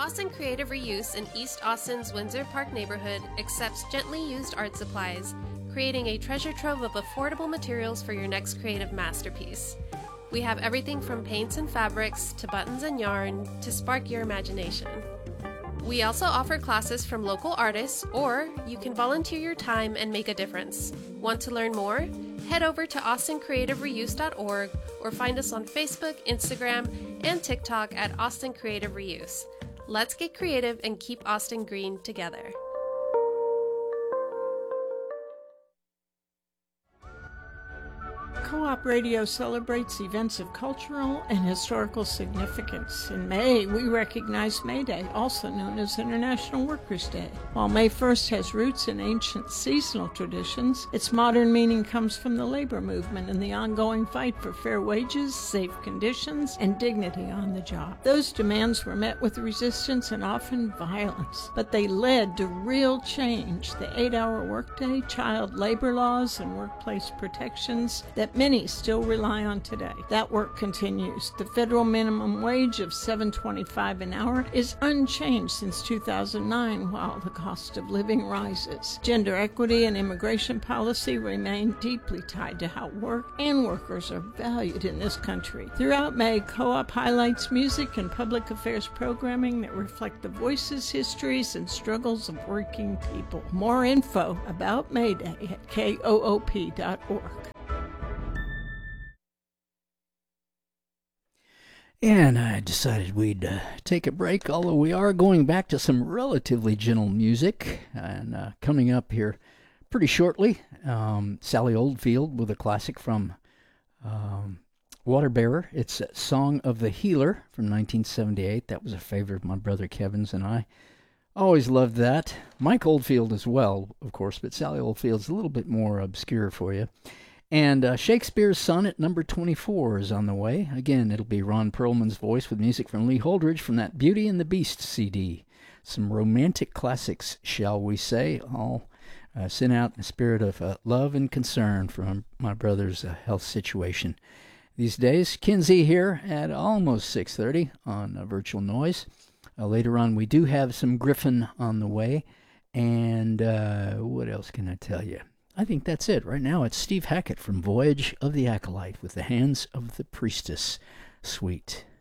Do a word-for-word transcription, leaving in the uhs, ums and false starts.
Austin Creative Reuse in East Austin's Windsor Park neighborhood accepts gently used art supplies, creating a treasure trove of affordable materials for your next creative masterpiece. We have everything from paints and fabrics to buttons and yarn to spark your imagination. We also offer classes from local artists, or you can volunteer your time and make a difference. Want to learn more? Head over to austin creative reuse dot org or find us on Facebook, Instagram, and TikTok at Austin Creative Reuse. Let's get creative and keep Austin green together. Co-op Radio celebrates events of cultural and historical significance. In May, we recognize May Day, also known as International Workers' Day. While May first has roots in ancient seasonal traditions, its modern meaning comes from the labor movement and the ongoing fight for fair wages, safe conditions, and dignity on the job. Those demands were met with resistance and often violence, but they led to real change: the eight-hour workday, child labor laws, and workplace protections that many still rely on today. That work continues. The federal minimum wage of seven dollars and twenty-five cents an hour is unchanged since two thousand nine, while the cost of living rises. Gender equity and immigration policy remain deeply tied to how work and workers are valued in this country. Throughout May, Co-op highlights music and public affairs programming that reflect the voices, histories, and struggles of working people. More info about May Day at K O O P dot org. And I decided we'd uh, take a break, although we are going back to some relatively gentle music. And uh, coming up here pretty shortly, um, Sally Oldfield with a classic from um, Waterbearer. It's Song of the Healer from nineteen seventy-eight. That was a favorite of my brother Kevin's and I. Always loved that. Mike Oldfield as well, of course, but Sally Oldfield's a little bit more obscure for you. And uh, Shakespeare's Sonnet number twenty-four is on the way. Again, it'll be Ron Perlman's voice with music from Lee Holdridge from that Beauty and the Beast C D. Some romantic classics, shall we say, all uh, sent out in the spirit of uh, love and concern from my brother's uh, health situation these days. Kinsey here at almost six thirty on uh, Virtual Noise. Uh, later on, we do have some Griffin on the way. And uh, what else can I tell you? I think that's it. Right now, it's Steve Hackett from Voyage of the Acolyte with the Hands of the Priestess Suite.